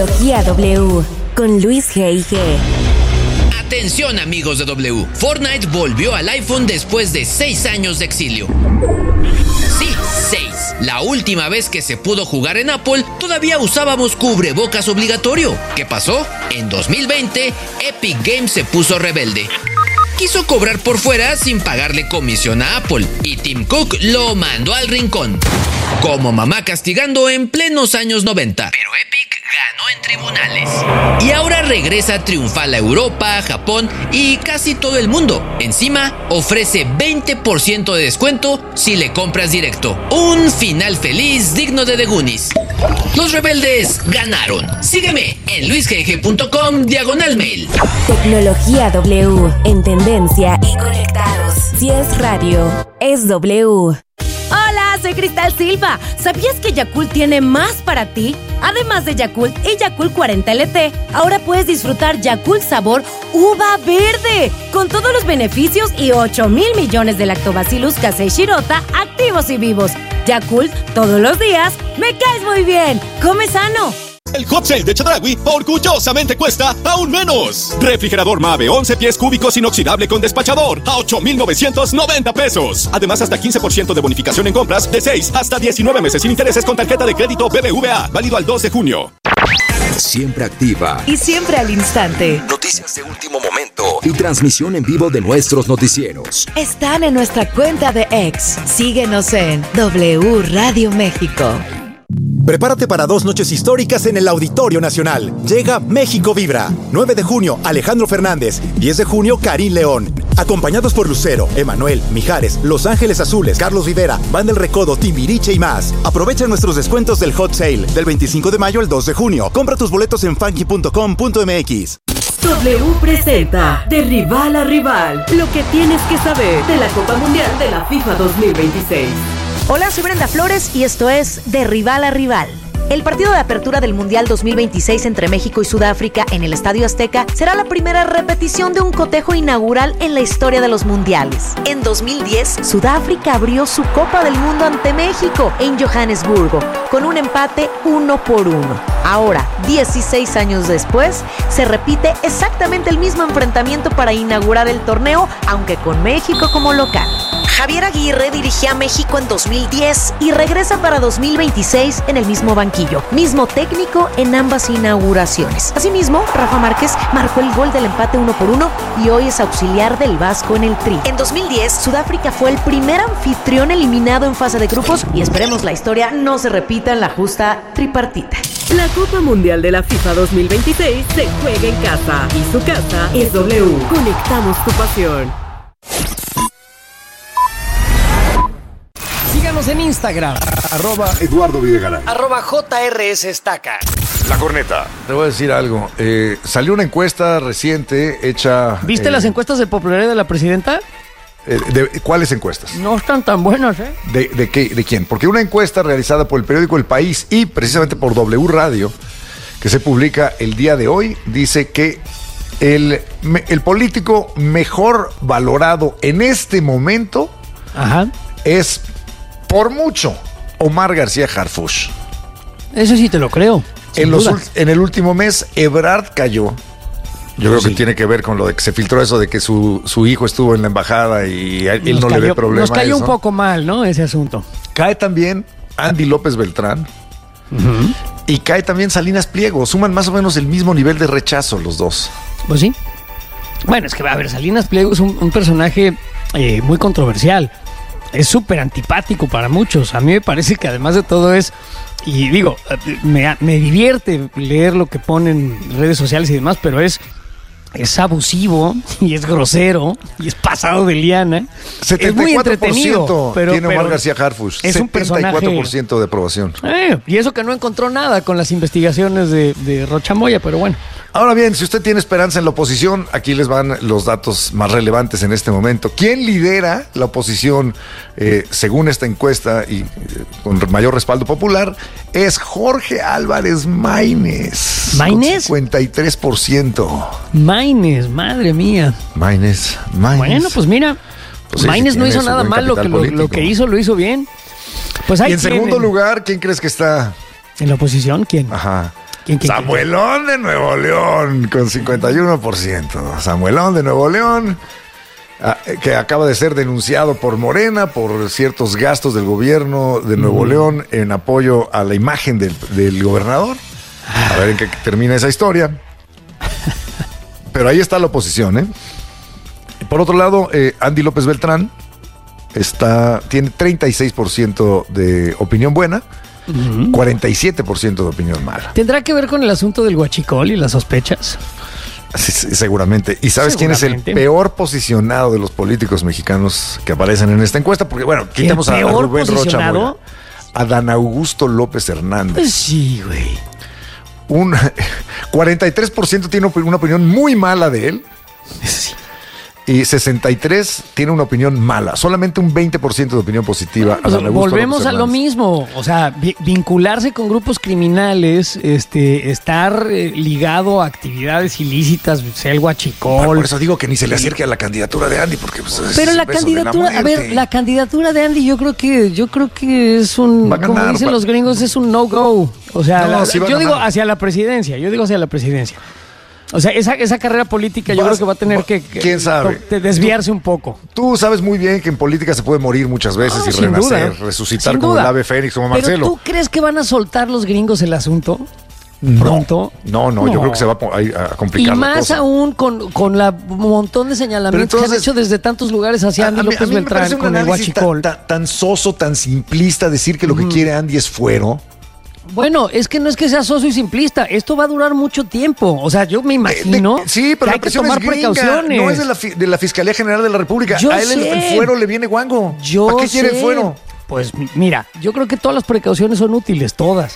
Tecnología W con Luis G.I.G. Atención amigos de W, Fortnite volvió al iPhone después de 6 años de exilio. Sí, 6. La última vez que se pudo jugar en Apple, todavía usábamos cubrebocas obligatorio. ¿Qué pasó? En 2020, Epic Games se puso rebelde. Quiso cobrar por fuera sin pagarle comisión a Apple y Tim Cook lo mandó al rincón. Como mamá castigando en plenos años 90. Pero Epic ganó en tribunales. Y ahora regresa triunfal a Europa, Japón y casi todo el mundo. Encima, ofrece 20% de descuento si le compras directo. Un final feliz digno de The Goonies. Los rebeldes ganaron. Sígueme en luisgg.com/mail. Tecnología W, en tendencia y conectados. Si es radio, es W. Hola, soy Cristal Silva. ¿Sabías que Yakult tiene más para ti? Además de Yakult y Yakult 40 LT, ahora puedes disfrutar Yakult sabor uva verde, con todos los beneficios y 8,000 millones de lactobacillus casei shirota activos y vivos. Yakult, todos los días, me caes muy bien. Come sano. El hot sale de Chedraui orgullosamente cuesta aún menos. Refrigerador Mave 11 pies cúbicos inoxidable con despachador a 8,990 pesos. Además, hasta 15% de bonificación en compras de 6 hasta 19 meses sin intereses con tarjeta de crédito BBVA. Válido al 2 de junio. Siempre activa y siempre al instante. Noticias de último momento y transmisión en vivo de nuestros noticieros. Están en nuestra cuenta de X. Síguenos en W Radio México. Prepárate para 2 noches históricas en el Auditorio Nacional. Llega México Vibra. 9 de junio, Alejandro Fernández. 10 de junio, Karim León. Acompañados por Lucero, Emanuel, Mijares, Los Ángeles Azules, Carlos Rivera, Banda El Recodo, Timbiriche y más. Aprovecha nuestros descuentos del Hot Sale del 25 de mayo al 2 de junio. Compra tus boletos en funky.com.mx. W presenta De Rival a Rival, lo que tienes que saber de la Copa Mundial de la FIFA 2026. Hola, soy Brenda Flores y esto es De Rival a Rival. El partido de apertura del Mundial 2026 entre México y Sudáfrica en el Estadio Azteca será la primera repetición de un cotejo inaugural en la historia de los mundiales. En 2010, Sudáfrica abrió su Copa del Mundo ante México en Johannesburgo, con un empate 1-1. Ahora, 16 años después, se repite exactamente el mismo enfrentamiento para inaugurar el torneo, aunque con México como local. Javier Aguirre dirigía a México en 2010 y regresa para 2026 en el mismo banquillo, mismo técnico en ambas inauguraciones. Asimismo, Rafa Márquez marcó el gol del empate 1-1 y hoy es auxiliar del Vasco en el Tri. En 2010, Sudáfrica fue el primer anfitrión eliminado en fase de grupos y esperemos la historia no se repita en la justa tripartita. La Copa Mundial de la FIFA 2026 se juega en casa y su casa es W. Conectamos tu pasión. Síganos en Instagram, @Eduardo Videgaray, @JRSestaca. La Corneta. Te voy a decir algo. Salió una encuesta reciente hecha... ¿Viste las encuestas de popularidad de la presidenta? ¿Cuáles encuestas? No están tan buenas, ¿eh? ¿De qué? ¿De quién? Porque una encuesta realizada por el periódico El País y precisamente por W Radio, que se publica el día de hoy, dice que el político mejor valorado en este momento es, por mucho, Omar García Harfuch. Eso sí te lo creo. En el último mes, Ebrard cayó. Yo creo que tiene que ver con lo de que se filtró eso de que su hijo estuvo en la embajada y él no le ve problema. Nos cayó un poco mal, ¿no? Ese asunto. Cae también Andy López Beltrán. Y cae también Salinas Pliego. Suman más o menos el mismo nivel de rechazo los dos. Pues sí. Bueno, es que, a ver, Salinas Pliego es un personaje muy controversial. Es súper antipático para muchos. A mí me parece que además de todo y digo, me divierte leer lo que ponen en redes sociales y demás, pero es abusivo y es grosero y es pasado de liana. 74% es muy entretenido. Tiene Omar García Harfuch. Es un personaje 74% de aprobación. Y eso que no encontró nada con las investigaciones de Rocha Moya, pero bueno. Ahora bien, si usted tiene esperanza en la oposición, aquí les van los datos más relevantes en este momento. ¿Quién lidera la oposición según esta encuesta y con mayor respaldo popular? Es Jorge Álvarez Maínez. ¿Maínez? Con 53%. Maínez, madre mía. Maínez. Bueno, pues mira, Maínez no hizo nada mal, lo que hizo lo hizo bien. Pues y en segundo lugar, ¿quién crees que está? ¿En la oposición? ¿Quién? Ajá. Samuelón de Nuevo León, con 51%. Samuelón de Nuevo León, que acaba de ser denunciado por Morena por ciertos gastos del gobierno de Nuevo León en apoyo a la imagen del gobernador. A ver en qué termina esa historia. Pero ahí está la oposición, ¿eh? Por otro lado, Andy López Beltrán tiene 36% de opinión buena, 47% de opinión mala. ¿Tendrá que ver con el asunto del huachicol y las sospechas? Sí, seguramente. ¿Y sabes quién es el peor posicionado de los políticos mexicanos que aparecen en esta encuesta? Porque, bueno, quitamos a Rubén Rocha Moya, a Dan Augusto López Hernández. Sí, güey. Un 43% tiene una opinión muy mala de él. Sí. Y 63 tiene una opinión mala. Solamente un 20% de opinión positiva. Volvemos a lo mismo. O sea, vincularse con grupos criminales, estar ligado a actividades ilícitas, sea el huachicol. Por eso digo que ni se le acerque a la candidatura de Andy, porque pues, pero la candidatura, la candidatura de Andy, yo creo que es un, ganar, como dicen los gringos, es un no-go. O sea, yo digo hacia la presidencia. O sea, esa carrera política yo creo que va a tener que ¿quién sabe? Desviarse un poco. Tú sabes muy bien que en política se puede morir muchas veces y renacer, resucitar como el ave fénix, como Marcelo. ¿Pero tú crees que van a soltar los gringos el asunto? ¿Pronto? No, yo creo que se va a complicar. Y más aún con la montón de señalamientos que han hecho desde tantos lugares hacia Andy López Beltrán con el huachicol. Tan soso, tan simplista decir que lo que quiere Andy es fuero. Bueno, es que no es que sea soso y simplista. Esto va a durar mucho tiempo. O sea, yo me imagino sí, pero que hay que tomar precauciones. No es de la Fiscalía General de la República. A él el fuero le viene guango. ¿Para qué quiere el fuero? Pues mira, yo creo que todas las precauciones son útiles, todas.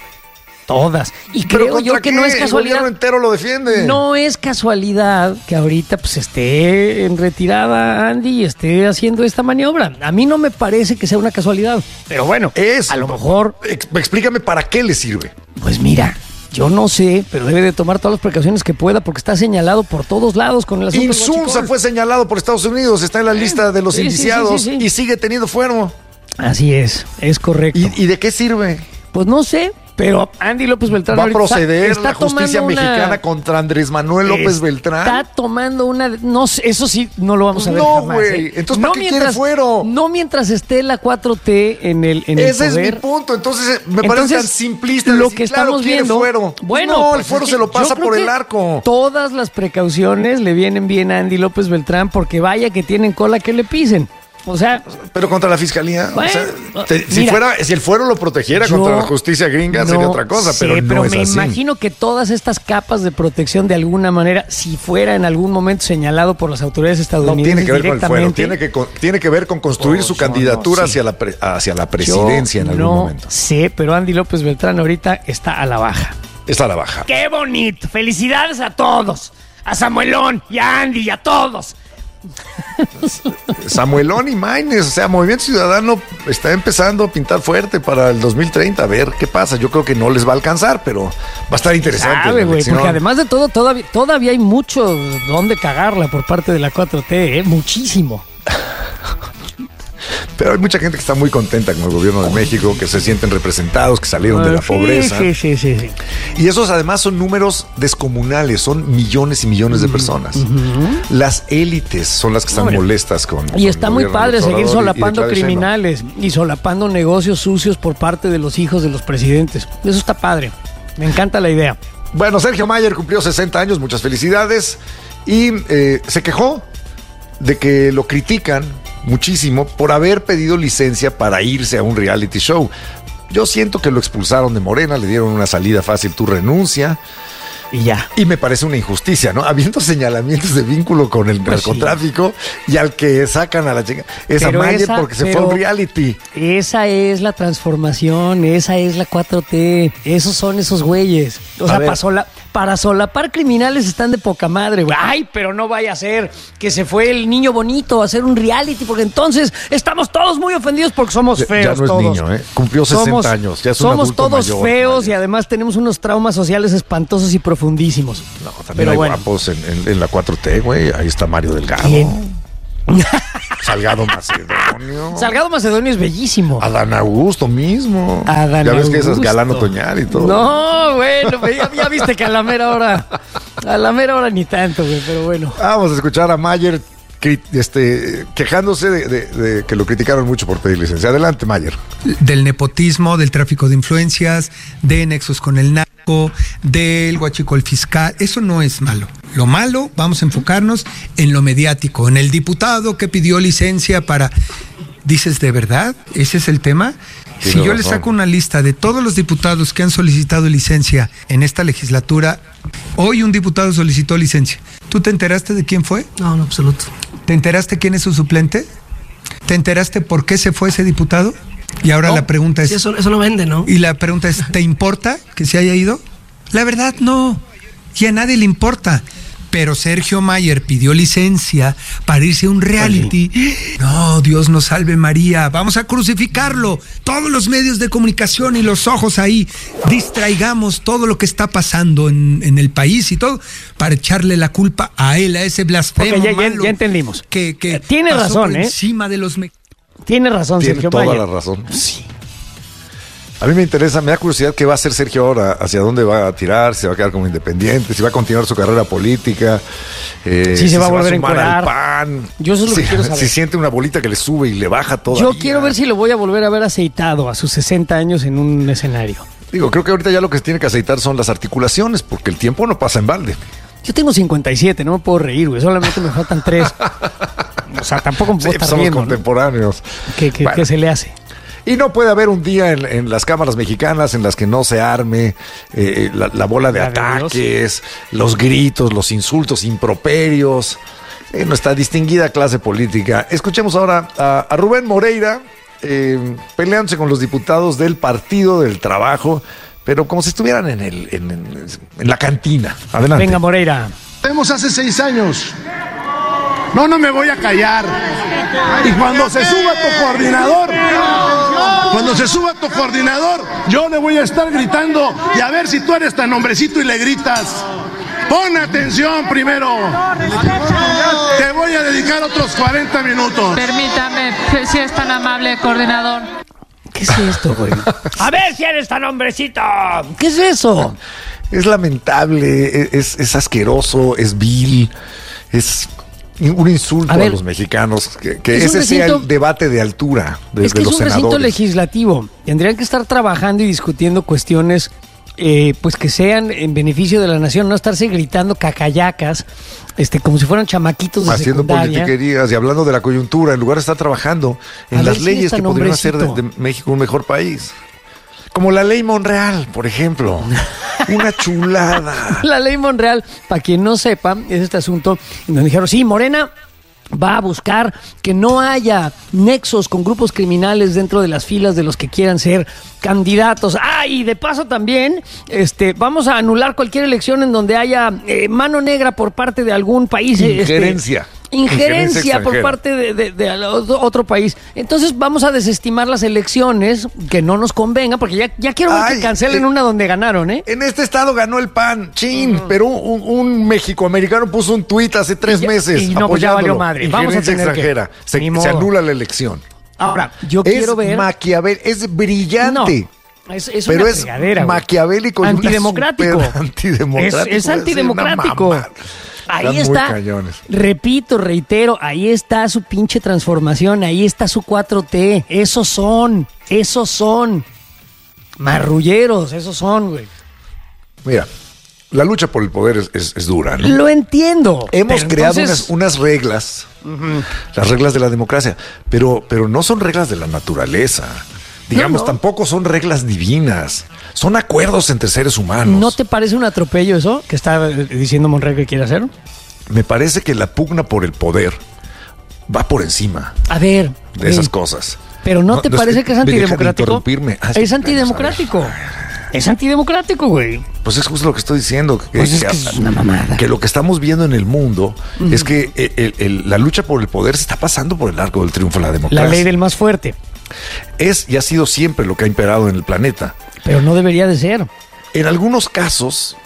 Y creo yo que no es casualidad. El gobierno entero lo defiende. No es casualidad que ahorita pues esté en retirada Andy y esté haciendo esta maniobra. A mí no me parece que sea una casualidad. Pero bueno, a lo mejor. Explícame para qué le sirve. Pues mira, yo no sé, pero debe de tomar todas las precauciones que pueda porque está señalado por todos lados con el asunto. Insunza fue señalado por Estados Unidos, está en la lista de los indiciados y sigue teniendo fuero. Así es correcto. ¿Y de qué sirve? Pues no sé. Pero Andy López Beltrán va a proceder la justicia mexicana contra Andrés Manuel López Beltrán. Está tomando no sé, eso sí no lo vamos a ver jamás. No, güey. Entonces, ¿para qué quiere fuero? No mientras esté la 4T en el Ese poder. Es mi punto. Entonces, me parece tan simplista. Lo que estamos viendo. Fuero. Bueno, no, pues el fuero se lo pasa por el arco. Todas las precauciones le vienen bien a Andy López Beltrán porque vaya que tienen cola que le pisen. O sea, pero contra la fiscalía, bueno, o sea, si el fuero lo protegiera contra la justicia gringa sería otra cosa, pero no es me así. Imagino que todas estas capas de protección de alguna manera, si fuera en algún momento señalado por las autoridades estadounidenses, no tiene que ver con el fuero, tiene que ver con construir su candidatura hacia la presidencia en algún momento. Sí, pero Andy López Beltrán ahorita está a la baja. Está a la baja. ¡Qué bonito! ¡Felicidades a todos! A Samuelón y a Andy y a todos. Samuelón y Maines, o sea, Movimiento Ciudadano está empezando a pintar fuerte para el 2030, a ver qué pasa. Yo creo que no les va a alcanzar, pero va a estar interesante. Porque además de todo, todavía hay mucho donde cagarla por parte de la 4T, muchísimo. Pero hay mucha gente que está muy contenta con el gobierno de México, que se sienten representados, que salieron de la pobreza. Sí. Y esos además son números descomunales, son millones y millones de personas. Las élites son las que están molestas con. Y está muy padre seguir solapando criminales y solapando negocios sucios por parte de los hijos de los presidentes. Eso está padre. Me encanta la idea. Bueno, Sergio Mayer cumplió 60 años, muchas felicidades. Y se quejó de que lo critican muchísimo por haber pedido licencia para irse a un reality show. Yo siento que lo expulsaron de Morena, le dieron una salida fácil, tú renuncia. Y ya. Y me parece una injusticia, ¿no? Habiendo señalamientos de vínculo con el narcotráfico y al que sacan a la chica. Es a Mayer porque se fue a un reality. Esa es la transformación, esa es la 4T. Esos son esos güeyes. O sea, para solapar criminales están de poca madre, güey. Ay, pero no vaya a ser que se fue el niño bonito a hacer un reality, porque entonces estamos todos muy ofendidos porque somos feos. Ya no todos. Es niño, ¿eh? Cumplió 60 años. Ya es un somos todos mayor, feos Mayer. Y además tenemos unos traumas sociales espantosos y profundísimos. No, también hay guapos en la 4T, güey. Ahí está Mario Delgado. ¿Quién? Salgado Macedonio. Salgado Macedonio es bellísimo. Adán Augusto mismo. Adán ya ves que Augusto. esas Galán Otoñal y todo. No, bueno, ya viste que a la mera hora ni tanto, güey, pero bueno. Vamos a escuchar a Mayer quejándose de que lo criticaron mucho por pedir licencia. Adelante, Mayer. Del nepotismo, del tráfico de influencias, de nexos con el narco, del huachicol fiscal. Eso no es malo. Lo malo, vamos a enfocarnos en lo mediático, en el diputado que pidió licencia para... ¿Dices de verdad? ¿Ese es el tema? Si yo le saco una lista de todos los diputados que han solicitado licencia en esta legislatura, hoy un diputado solicitó licencia. ¿Tú te enteraste de quién fue? No, en absoluto. ¿Te enteraste quién es su suplente? ¿Te enteraste por qué se fue ese diputado? Y ahora la pregunta es... Sí, eso no vende, ¿no? Y la pregunta es, ¿te importa que se haya ido? La verdad, no. Y a nadie le importa. Pero Sergio Mayer pidió licencia para irse a un reality. No, Dios nos salve María. Vamos a crucificarlo. Todos los medios de comunicación y los ojos ahí. Distraigamos todo lo que está pasando en el país y todo para echarle la culpa a él, a ese blasfemo malo. Ya entendimos. Que tiene pasó razón, por encima de los... Tiene razón, Tiene Sergio toda Mayer. la razón. Sí. A mí me da curiosidad qué va a hacer Sergio ahora, hacia dónde va a tirar, si va a quedar como independiente, si va a continuar su carrera política, si se va a volver a encuerar al PAN. Yo eso es lo que quiero saber. Si siente una bolita que le sube y le baja todo. Yo quiero ver si lo voy a volver a ver aceitado a sus 60 años en un escenario. Digo, creo que ahorita ya lo que se tiene que aceitar son las articulaciones, porque el tiempo no pasa en balde. Yo tengo 57, no me puedo reír, güey, solamente me faltan 3. O sea, tampoco me puedo estar somos riendo, contemporáneos. ¿no? ¿Qué se le hace? Y no puede haber un día en las cámaras mexicanas en las que no se arme la bola de ataques, los gritos, los insultos, improperios, nuestra distinguida clase política. Escuchemos ahora a Rubén Moreira peleándose con los diputados del Partido del Trabajo, pero como si estuvieran en la cantina. Adelante. Venga, Moreira. Tenemos hace 6 años. No me voy a callar. Y cuando se suba tu coordinador, yo le voy a estar gritando y a ver si tú eres tan hombrecito y le gritas. Pon atención primero. Te voy a dedicar otros 40 minutos. Permítame, si es tan amable, coordinador. ¿Qué es esto, güey? A ver si eres tan hombrecito. ¿Qué es eso? Es lamentable, es asqueroso, es vil, es un insulto a los mexicanos, que ese sea el debate de altura de los senadores. Es que es un recinto legislativo. Tendrían que estar trabajando y discutiendo cuestiones pues que sean en beneficio de la nación, no estarse gritando cacayacas, como si fueran chamaquitos de haciendo secundaria. politiquerías y hablando de la coyuntura, en lugar de estar trabajando en las leyes que podrían hacer de México un mejor país. Como la ley Monreal, por ejemplo. Una chulada. La ley Monreal, para quien no sepa, es este asunto en donde dijeron, sí, Morena va a buscar que no haya nexos con grupos criminales dentro de las filas de los que quieran ser candidatos. Y de paso también vamos a anular cualquier elección en donde haya mano negra por parte de algún país. Injerencia por parte de otro país. Entonces vamos a desestimar las elecciones que no nos convengan, porque ya quiero ver que cancelen una donde ganaron, ¿eh? En este estado ganó el PAN, pero un mexicoamericano puso un tuit hace 3 meses y no, pues ya valió madre. Vamos a tener extranjera. Se anula la elección. Ahora, yo quiero ver... Es brillante. No. Es pero una es fregadera, maquiavélico, antidemocrático. Es antidemocrático. Ahí está, repito, reitero, ahí está su pinche transformación, ahí está su 4T, esos son marrulleros, esos son, güey. Mira, la lucha por el poder es dura, ¿no? Lo entiendo. Hemos creado unas reglas, las reglas de la democracia, pero no son reglas de la naturaleza. Digamos, tampoco son reglas divinas. Son acuerdos entre seres humanos. ¿No te parece un atropello eso que está diciendo Monreal que quiere hacer? Me parece que la pugna por el poder va por encima de esas cosas. Pero ¿no te parece que es antidemocrático? Es antidemocrático. Es antidemocrático, güey. Pues es justo lo que estoy diciendo. Es una mamada. Que lo que estamos viendo en el mundo es que la lucha por el poder se está pasando por el arco del triunfo de la democracia. La ley del más fuerte. Es y ha sido siempre lo que ha imperado en el planeta. Pero no debería de ser. En algunos casos,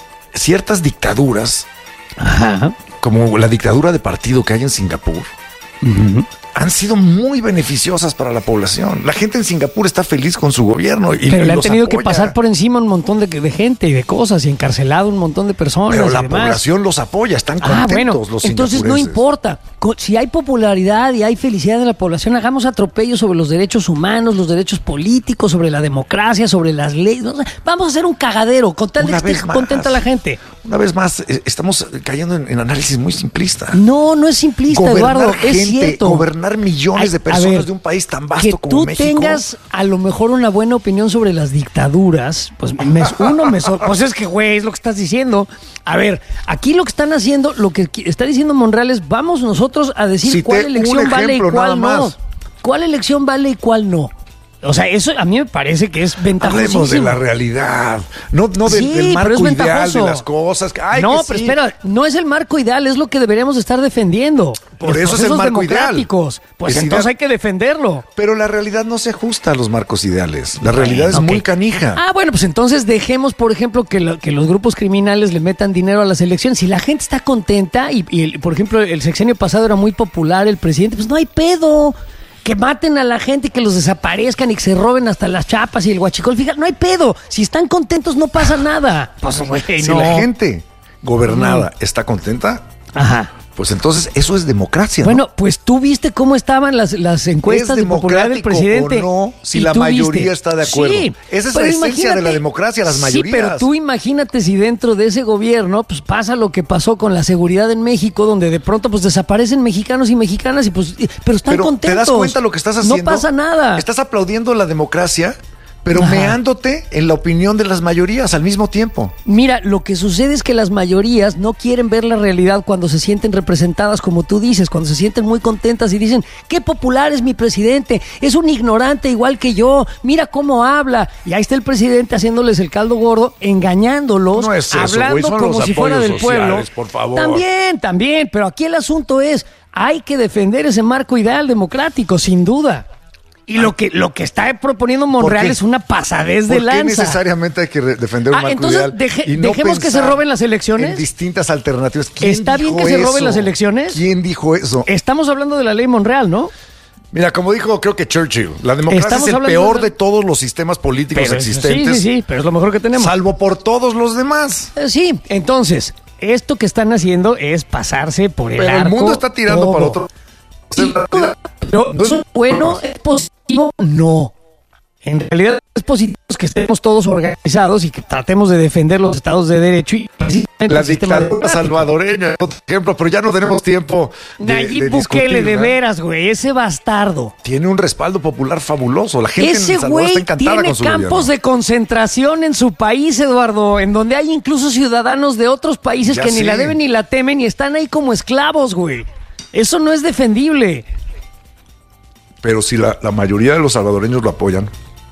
ciertas dictaduras, como la dictadura de partido que hay en Singapur, han sido muy beneficiosas para la población. La gente en Singapur está feliz con su gobierno. Pero le han tenido que pasar por encima un montón de gente y de cosas y encarcelado un montón de personas. Pero la población los apoya, están contentos los entonces no importa. Si hay popularidad y hay felicidad de la población, hagamos atropellos sobre los derechos humanos, los derechos políticos, sobre la democracia, sobre las leyes. Vamos a hacer un cagadero con tal de que esté contenta la gente. Una vez más, estamos cayendo en análisis muy simplista. No es simplista, Eduardo, es cierto. Gobernar millones de personas de un país tan vasto como México. Que tú tengas a lo mejor una buena opinión sobre las dictaduras, pues pues es que, güey, es lo que estás diciendo. A ver, aquí lo que están haciendo, lo que está diciendo Monreal es, vamos nosotros a decir cuál elección vale y cuál no. ¿Cuál elección vale y cuál no? O sea, eso a mí me parece que es ventajosísimo. Hablemos de la realidad, no del marco ideal de las cosas. Pero espera, no es el marco ideal, es lo que deberíamos estar defendiendo. Por eso es el marco ideal. Pues entonces hay que defenderlo. Pero la realidad no se ajusta a los marcos ideales. La realidad es muy canija. Bueno, pues entonces dejemos, por ejemplo, que los grupos criminales le metan dinero a las elecciones. Si la gente está contenta y por ejemplo, el sexenio pasado era muy popular el presidente, pues no hay pedo. Que maten a la gente y que los desaparezcan y que se roben hasta las chapas y el huachicol. Fíjate, no hay pedo. Si están contentos, no pasa nada. Pues, si la gente gobernada está contenta, pues entonces eso es democracia, ¿no? Bueno, pues tú viste cómo estaban las encuestas de popularidad del presidente. O no, si la mayoría está de acuerdo. Sí, esa es la esencia de la democracia, las mayorías. Sí, pero tú imagínate si dentro de ese gobierno pues pasa lo que pasó con la seguridad en México, donde de pronto pues desaparecen mexicanos y mexicanas y pues pero están contentos. ¿Te das cuenta lo que estás haciendo? No pasa nada. Estás aplaudiendo la democracia, pero meándote en la opinión de las mayorías al mismo tiempo. Mira, lo que sucede es que las mayorías no quieren ver la realidad cuando se sienten representadas, como tú dices, cuando se sienten muy contentas y dicen, qué popular es mi presidente, es un ignorante igual que yo, mira cómo habla. Y ahí está el presidente haciéndoles el caldo gordo, engañándolos, no es eso, hablando como si fuera del pueblo. Por favor. También, pero aquí el asunto es, hay que defender ese marco ideal democrático, sin duda. Y lo que está proponiendo Monreal es una pasadez de lanza. ¿Por qué necesariamente hay que defender un marco ideal? Entonces dejemos que se roben las elecciones. En distintas alternativas. ¿Está bien que se roben las elecciones? ¿Quién dijo eso? Estamos hablando de la ley Monreal, ¿no? Mira, como dijo creo que Churchill, la democracia es el peor de todos los sistemas políticos existentes. Sí, pero es lo mejor que tenemos. Salvo por todos los demás. Sí, entonces, esto que están haciendo es pasarse por el arco. Pero el mundo está tirando para otro. Pero ¿eso es bueno? ¿Es positivo? No. En realidad es positivo que estemos todos organizados y que tratemos de defender los estados de derecho y la dictadura salvadoreña, por ejemplo, pero ya no tenemos tiempo Nayib Bukele, de veras, güey, ese bastardo. Tiene un respaldo popular fabuloso. La gente en El Salvador está encantada con su gobierno. Tiene campos de concentración en su país, Eduardo, en donde hay incluso ciudadanos de otros países que ni la deben ni la temen y están ahí como esclavos, güey. Eso no es defendible. Pero si la mayoría de los salvadoreños lo apoyan,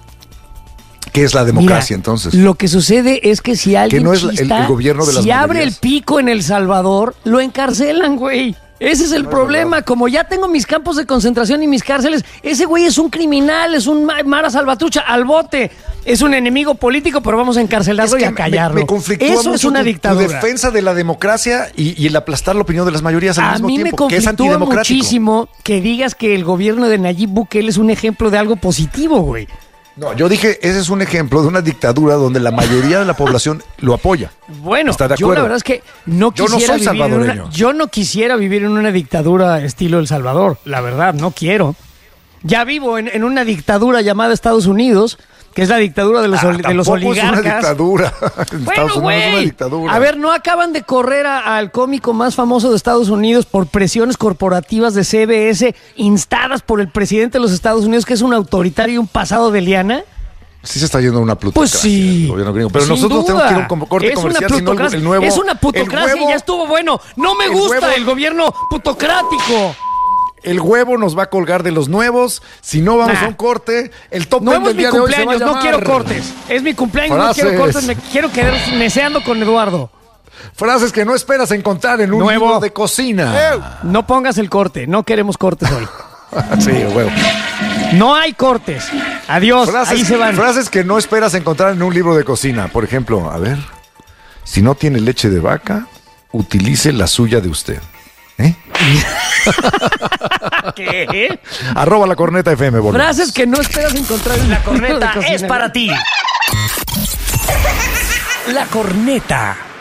¿qué es la democracia? Mira, entonces? Lo que sucede es que si alguien que no es el gobierno de las mayorías. Abre el pico en El Salvador, lo encarcelan, güey. Ese es el problema. Como ya tengo mis campos de concentración y mis cárceles, ese güey es un criminal, es un Mara Salvatrucha, al bote. Es un enemigo político, pero vamos a encarcelarlo y a callarlo. Me conflictúa Eso mucho es una dictadura. Tu defensa de la democracia y el aplastar la opinión de las mayorías al mismo tiempo, que es antidemocrático. A mí me conflictúa muchísimo que digas que el gobierno de Nayib Bukele es un ejemplo de algo positivo, güey. No, yo dije, ese es un ejemplo de una dictadura donde la mayoría de la población lo apoya. Bueno, yo la verdad es que no quisiera vivir en una dictadura estilo El Salvador, la verdad, no quiero. Ya vivo en una dictadura llamada Estados Unidos, que es la dictadura de los oligarcas. Es una dictadura. Bueno, güey. A ver, ¿no acaban de correr al cómico más famoso de Estados Unidos por presiones corporativas de CBS instadas por el presidente de los Estados Unidos, que es un autoritario y un pasado de liana? Sí se está yendo a una plutocracia. Pues sí. Pero nosotros tenemos que ir a un corte comercial, si no el nuevo... Es una plutocracia y ya estuvo bueno. No me gusta el gobierno plutocrático. El huevo nos va a colgar de los nuevos. Si no vamos a un corte, el top 10 del día de hoy se va a llamar... No quiero cortes. Es mi cumpleaños, no quiero cortes. Me quiero quedar meseando con Eduardo. Frases que no esperas encontrar en un libro de cocina. No pongas el corte. No queremos cortes hoy. Sí, huevo. No hay cortes. Adiós. Ahí se van. Frases que no esperas encontrar en un libro de cocina. Por ejemplo, a ver. Si no tiene leche de vaca, utilice la suya de usted. ¿Qué? Arroba La Corneta FM, volvemos. Frases que no esperas encontrar en La corneta es para ti. La Corneta.